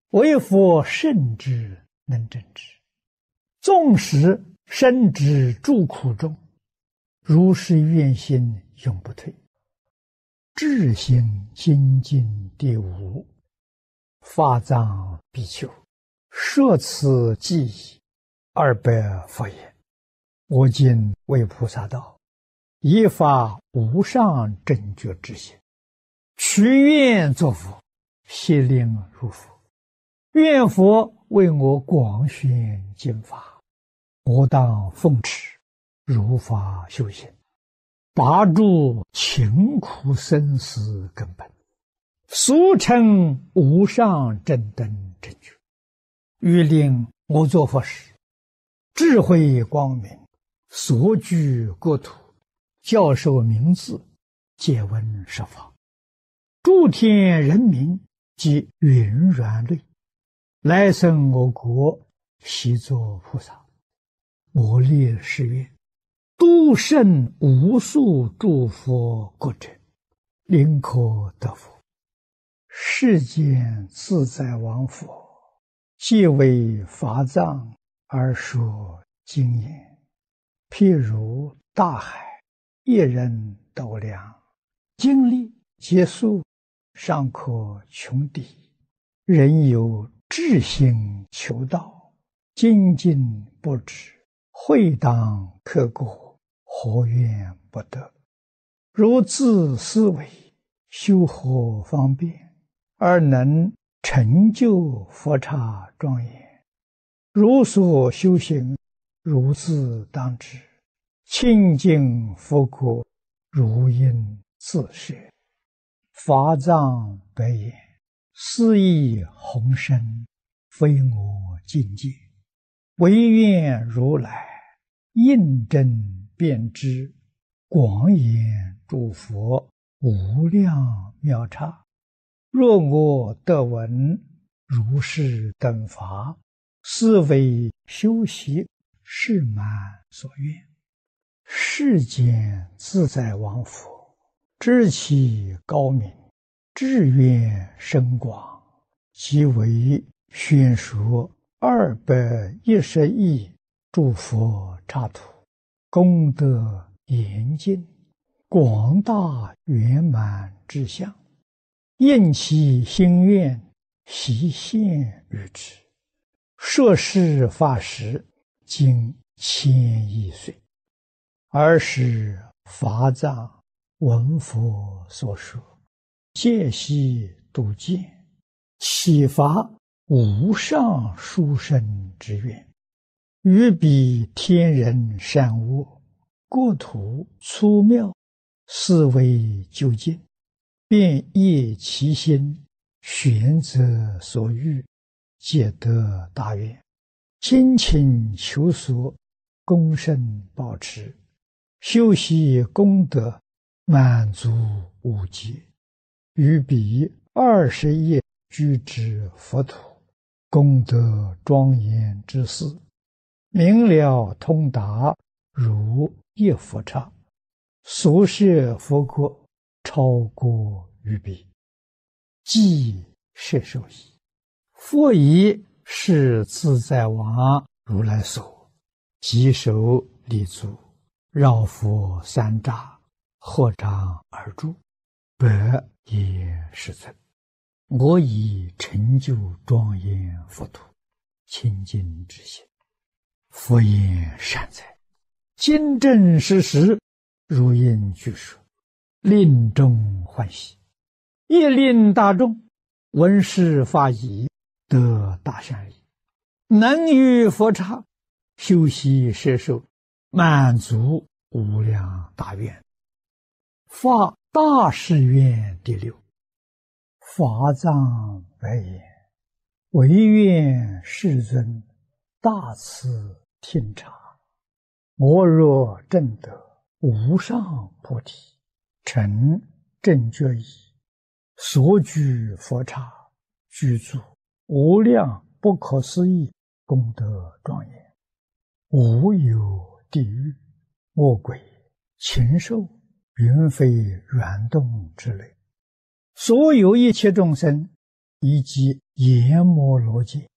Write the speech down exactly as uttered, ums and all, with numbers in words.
为佛圣之能正之，纵使身之诸苦中，如是愿心永不退。至心精进第五，法藏比丘，摄此记忆，二百佛言：我今为菩萨道，依发无上正觉之心，许愿作佛，悉令入佛。愿佛为我广宣经法，我当奉持，如法修行，拔除勤苦生死根本，俗称无上正等正觉。欲令我作佛时，智慧光明，所居国土，教授名字，借闻设法，诸天人民及云软类，来生我国，悉作菩萨。我立誓愿，度胜无数诸佛国者，临可得佛。世间自在王佛，皆为法藏而说经言，譬如大海，一人斗量，经历劫数，尚可穷敌。人有至心求道，精进不止，会当刻过，何怨不得？如自思维，修何方便，而能成就佛刹庄严？如所修行，如自当知，清净佛国，如应自设。法藏白言：斯亦宏深，非我境界，唯愿如来印证遍知，广演诸佛无量妙刹。若我得闻如是等法，斯为修习是满所愿。世间自在王佛，知其高明，志愿深广，即为宣说二百一十亿诸佛刹土，功德严尽，广大圆满之相，应其心愿，悉现于之。摄事法时，经千亿岁，尔时法藏闻佛所说，戒悉度见，启发无上殊胜之愿，于彼天人善恶，国土粗妙，思维究竟，便业其心，选择所欲，皆得大愿，精勤求索，功胜保持，修习功德，满足无极。于彼二十亿居之佛土，功德庄严之事，明了通达，如一佛刹，所设佛国，超过于彼，即摄受矣。佛以是自在王如来所，稽首立足，绕佛三匝，合掌而住，百也是尊。我以成就庄严佛土，清净之心，佛言善哉，今正实实，如应具说，令众欢喜，亦令大众闻是法已，得大善利，能于佛刹修习摄受，满足无量大愿。发大誓愿第六。法藏白言：唯愿世尊大慈听察，我若证得无上菩提，成正觉已，所居佛刹，具足无量不可思议功德庄严，无有地狱、恶鬼、禽兽、云飞、软动之类，所有一切众生以及阎摩罗界